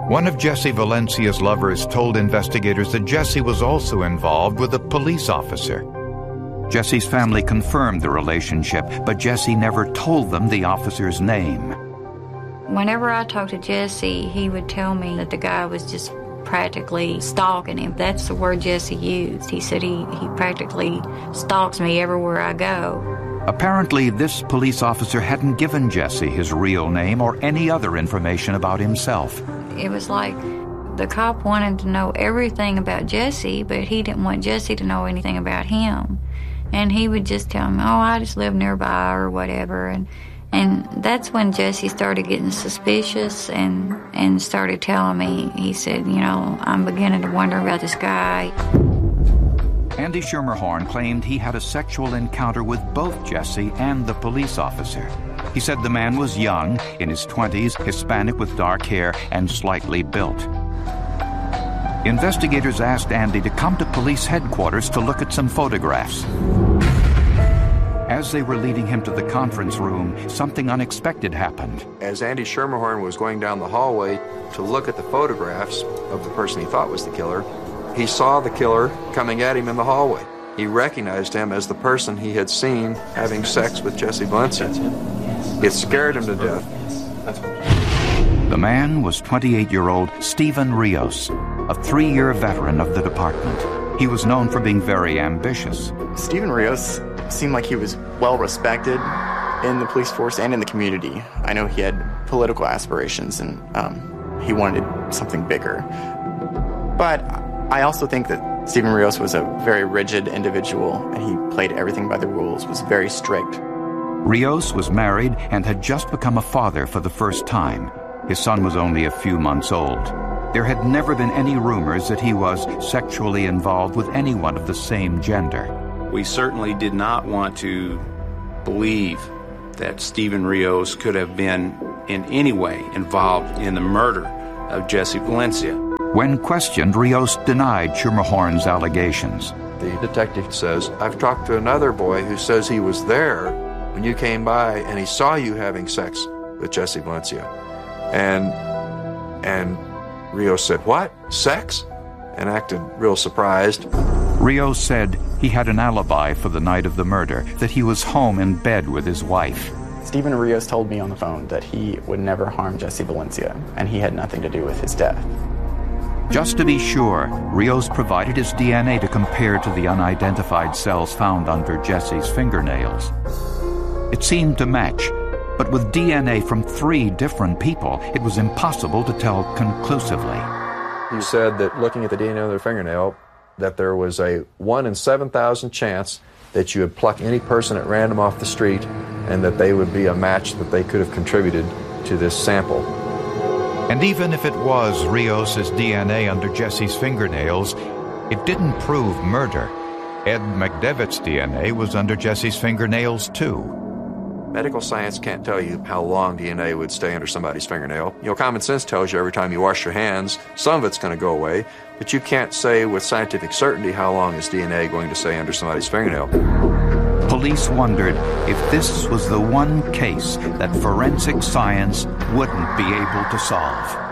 One of Jesse Valencia's lovers told investigators that Jesse was also involved with a police officer. Jesse's family confirmed the relationship, but Jesse never told them the officer's name. Whenever I talked to Jesse, he would tell me that the guy was just practically stalking him. That's the word Jesse used. He said he practically stalks me everywhere I go. Apparently, this police officer hadn't given Jesse his real name or any other information about himself. It was like the cop wanted to know everything about Jesse, but he didn't want Jesse to know anything about him. And he would just tell him, oh, I just live nearby or whatever. And that's when Jesse started getting suspicious and started telling me, he said, you know, I'm beginning to wonder about this guy. Andy Schermerhorn claimed he had a sexual encounter with both Jesse and the police officer. He said the man was young, in his 20s, Hispanic with dark hair, and slightly built. Investigators asked Andy to come to police headquarters to look at some photographs. As they were leading him to the conference room, something unexpected happened. As Andy Schermerhorn was going down the hallway to look at the photographs of the person he thought was the killer, he saw the killer coming at him in the hallway. He recognized him as the person he had seen having sex with Jesse Valencia. It scared him to death. The man was 28-year-old Steven Rios, a 3-year veteran of the department. He was known for being very ambitious. Steven Rios seemed like he was well-respected in the police force and in the community. I know he had political aspirations and he wanted something bigger. But I also think that Steven Rios was a very rigid individual, and he played everything by the rules, was very strict. Rios was married and had just become a father for the first time. His son was only a few months old. There had never been any rumors that he was sexually involved with anyone of the same gender. We certainly did not want to believe that Steven Rios could have been in any way involved in the murder of Jesse Valencia. When questioned, Rios denied Schermerhorn's allegations. The detective says, I've talked to another boy who says he was there when you came by and he saw you having sex with Jesse Valencia. And Rios said, what? Sex? And acted real surprised. Rios said he had an alibi for the night of the murder, that he was home in bed with his wife. Steven Rios told me on the phone that he would never harm Jesse Valencia, and he had nothing to do with his death. Just to be sure, Rios provided his DNA to compare to the unidentified cells found under Jesse's fingernails. It seemed to match, but with DNA from 3 different people, it was impossible to tell conclusively. He said that looking at the DNA on their fingernail, that there was a 1 in 7,000 chance that you would pluck any person at random off the street and that they would be a match that they could have contributed to this sample. And even if it was Rios' DNA under Jesse's fingernails, it didn't prove murder. Ed McDevitt's DNA was under Jesse's fingernails, too. Medical science can't tell you how long DNA would stay under somebody's fingernail. You know, common sense tells you every time you wash your hands, some of it's going to go away, but you can't say with scientific certainty how long is DNA going to stay under somebody's fingernail. Police wondered if this was the one case that forensic science wouldn't be able to solve.